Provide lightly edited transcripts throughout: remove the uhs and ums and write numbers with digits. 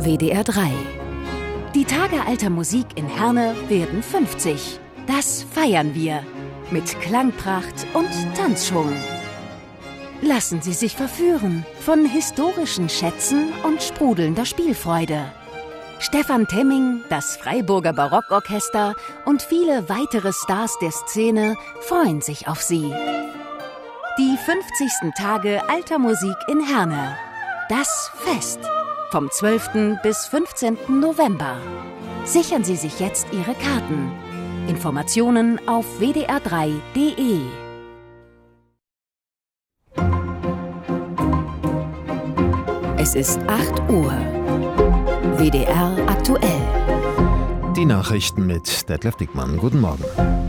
WDR 3. Die Tage alter Musik in Herne werden 50. Das feiern wir. Mit Klangpracht und Tanzschwung. Lassen Sie sich verführen von historischen Schätzen und sprudelnder Spielfreude. Stefan Temming, das Freiburger Barockorchester und viele weitere Stars der Szene freuen sich auf Sie. Die 50. Tage alter Musik in Herne. Das Fest. Vom 12. bis 15. November. Sichern Sie sich jetzt Ihre Karten. Informationen auf wdr3.de. Es ist 8 Uhr. WDR aktuell. Die Nachrichten mit Detlef Dickmann. Guten Morgen.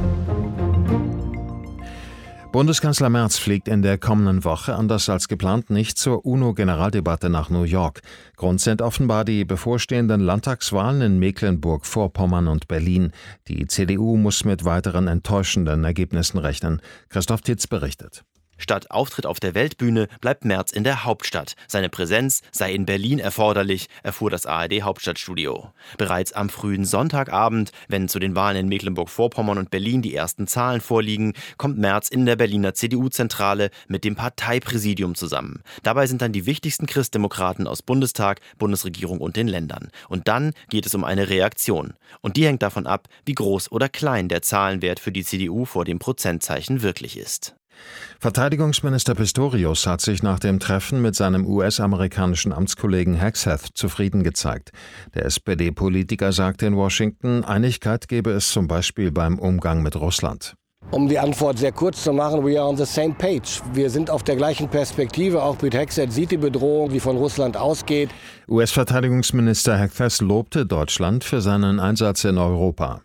Bundeskanzler Merz fliegt in der kommenden Woche, anders als geplant, nicht zur UNO-Generaldebatte nach New York. Grund sind offenbar die bevorstehenden Landtagswahlen in Mecklenburg-Vorpommern und Berlin. Die CDU muss mit weiteren enttäuschenden Ergebnissen rechnen. Christoph Titz berichtet. Statt Auftritt auf der Weltbühne bleibt Merz in der Hauptstadt. Seine Präsenz sei in Berlin erforderlich, erfuhr das ARD-Hauptstadtstudio. Bereits am frühen Sonntagabend, wenn zu den Wahlen in Mecklenburg-Vorpommern und Berlin die ersten Zahlen vorliegen, kommt Merz in der Berliner CDU-Zentrale mit dem Parteipräsidium zusammen. Dabei sind dann die wichtigsten Christdemokraten aus Bundestag, Bundesregierung und den Ländern. Und dann geht es um eine Reaktion. Und die hängt davon ab, wie groß oder klein der Zahlenwert für die CDU vor dem Prozentzeichen wirklich ist. Verteidigungsminister Pistorius hat sich nach dem Treffen mit seinem US-amerikanischen Amtskollegen Hegseth zufrieden gezeigt. Der SPD-Politiker sagte in Washington, Einigkeit gebe es zum Beispiel beim Umgang mit Russland. Um die Antwort sehr kurz zu machen, we are on the same page. Wir sind auf der gleichen Perspektive. Auch Pete Hegseth sieht die Bedrohung, die von Russland ausgeht. US-Verteidigungsminister Hegseth lobte Deutschland für seinen Einsatz in Europa.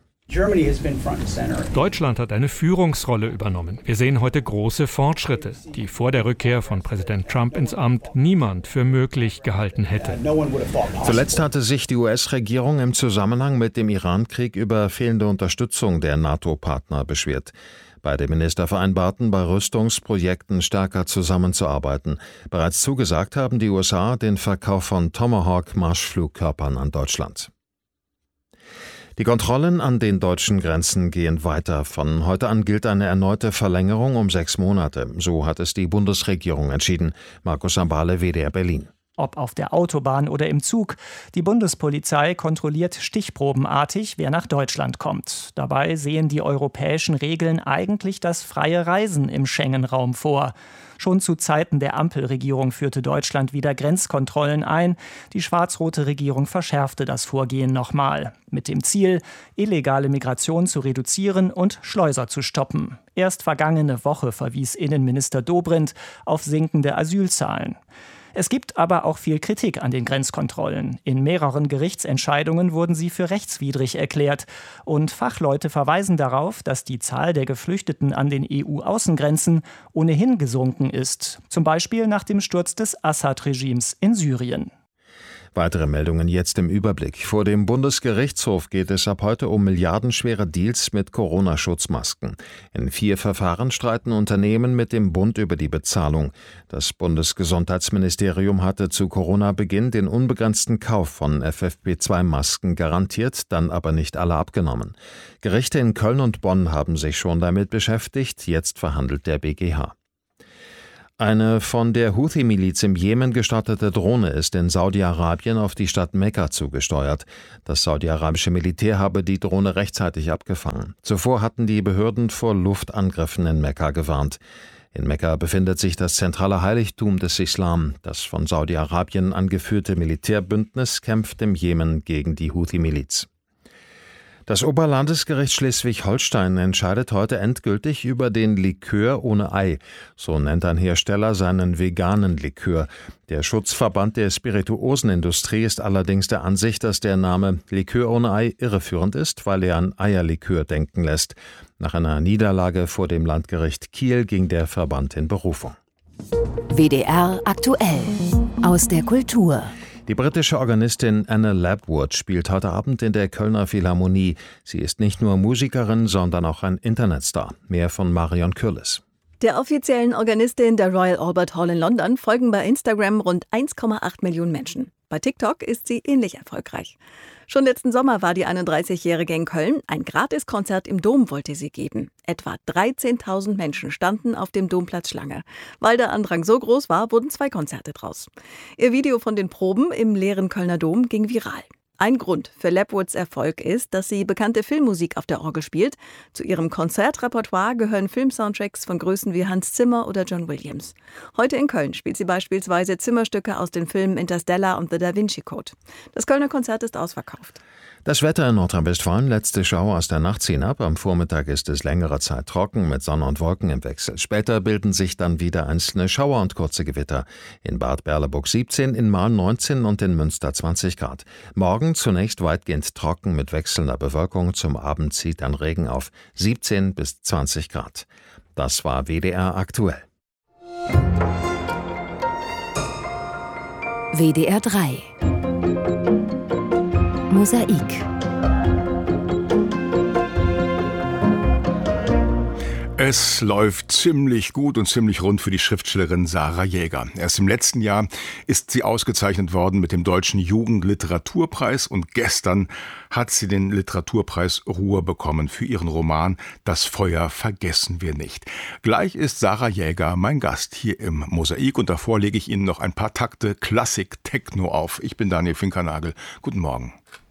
Deutschland hat eine Führungsrolle übernommen. Wir sehen heute große Fortschritte, die vor der Rückkehr von Präsident Trump ins Amt niemand für möglich gehalten hätte. Zuletzt hatte sich die US-Regierung im Zusammenhang mit dem Iran-Krieg über fehlende Unterstützung der NATO-Partner beschwert. Beide Minister vereinbarten, bei Rüstungsprojekten stärker zusammenzuarbeiten. Bereits zugesagt haben die USA den Verkauf von Tomahawk-Marschflugkörpern an Deutschland. Die Kontrollen an den deutschen Grenzen gehen weiter. Von heute an gilt eine erneute Verlängerung um 6 Monate. So hat es die Bundesregierung entschieden. Markus Sambale, WDR Berlin. Ob auf der Autobahn oder im Zug, die Bundespolizei kontrolliert stichprobenartig, wer nach Deutschland kommt. Dabei sehen die europäischen Regeln eigentlich das freie Reisen im Schengen-Raum vor. Schon zu Zeiten der Ampelregierung führte Deutschland wieder Grenzkontrollen ein. Die schwarz-rote Regierung verschärfte das Vorgehen nochmal. Mit dem Ziel, illegale Migration zu reduzieren und Schleuser zu stoppen. Erst vergangene Woche verwies Innenminister Dobrindt auf sinkende Asylzahlen. Es gibt aber auch viel Kritik an den Grenzkontrollen. In mehreren Gerichtsentscheidungen wurden sie für rechtswidrig erklärt. Und Fachleute verweisen darauf, dass die Zahl der Geflüchteten an den EU-Außengrenzen ohnehin gesunken ist. Zum Beispiel nach dem Sturz des Assad-Regimes in Syrien. Weitere Meldungen jetzt im Überblick. Vor dem Bundesgerichtshof geht es ab heute um milliardenschwere Deals mit Corona-Schutzmasken. In 4 Verfahren streiten Unternehmen mit dem Bund über die Bezahlung. Das Bundesgesundheitsministerium hatte zu Corona-Beginn den unbegrenzten Kauf von FFP2-Masken garantiert, dann aber nicht alle abgenommen. Gerichte in Köln und Bonn haben sich schon damit beschäftigt, jetzt verhandelt der BGH. Eine von der Houthi-Miliz im Jemen gestartete Drohne ist in Saudi-Arabien auf die Stadt Mekka zugesteuert. Das saudi-arabische Militär habe die Drohne rechtzeitig abgefangen. Zuvor hatten die Behörden vor Luftangriffen in Mekka gewarnt. In Mekka befindet sich das zentrale Heiligtum des Islam. Das von Saudi-Arabien angeführte Militärbündnis kämpft im Jemen gegen die Houthi-Miliz. Das Oberlandesgericht Schleswig-Holstein entscheidet heute endgültig über den Likör ohne Ei. So nennt ein Hersteller seinen veganen Likör. Der Schutzverband der Spirituosenindustrie ist allerdings der Ansicht, dass der Name Likör ohne Ei irreführend ist, weil er an Eierlikör denken lässt. Nach einer Niederlage vor dem Landgericht Kiel ging der Verband in Berufung. WDR aktuell aus der Kultur. Die britische Organistin Anna Lapwood spielt heute Abend in der Kölner Philharmonie. Sie ist nicht nur Musikerin, sondern auch ein Internetstar. Mehr von Marion Kürles. Der offiziellen Organistin der Royal Albert Hall in London folgen bei Instagram rund 1,8 Millionen Menschen. Bei TikTok ist sie ähnlich erfolgreich. Schon letzten Sommer war die 31-Jährige in Köln. Ein Gratiskonzert im Dom wollte sie geben. Etwa 13.000 Menschen standen auf dem Domplatz Schlange. Weil der Andrang so groß war, wurden 2 Konzerte draus. Ihr Video von den Proben im leeren Kölner Dom ging viral. Ein Grund für Lapwoods Erfolg ist, dass sie bekannte Filmmusik auf der Orgel spielt. Zu ihrem Konzertrepertoire gehören Filmsoundtracks von Größen wie Hans Zimmer oder John Williams. Heute in Köln spielt sie beispielsweise Zimmerstücke aus den Filmen Interstellar und The Da Vinci Code. Das Kölner Konzert ist ausverkauft. Das Wetter in Nordrhein-Westfalen, letzte Schauer aus der Nacht ziehen ab. Am Vormittag ist es längere Zeit trocken mit Sonne und Wolken im Wechsel. Später bilden sich dann wieder einzelne Schauer und kurze Gewitter. In Bad Berleburg 17, in Mahl 19 und in Münster 20 Grad. Morgen zunächst weitgehend trocken mit wechselnder Bewölkung. Zum Abend zieht dann Regen auf 17 bis 20 Grad. Das war WDR aktuell. WDR 3 Mosaik. Es läuft ziemlich gut und ziemlich rund für die Schriftstellerin Sarah Jäger. Erst im letzten Jahr ist sie ausgezeichnet worden mit dem Deutschen Jugendliteraturpreis und gestern hat sie den Literaturpreis Ruhr bekommen für ihren Roman »Das Feuer vergessen wir nicht«. Gleich ist Sarah Jäger mein Gast hier im Mosaik und davor lege ich Ihnen noch ein paar Takte Klassik-Techno auf. Ich bin Daniel Finkernagel. Guten Morgen.